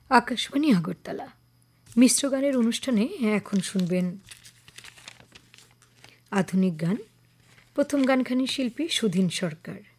আকাশবাণী আগরতলা মিশ্র গানের অনুষ্ঠানে এখন শুনবেন আধুনিক গান। প্রথম গানখানি শিল্পী সুধীন সরকার।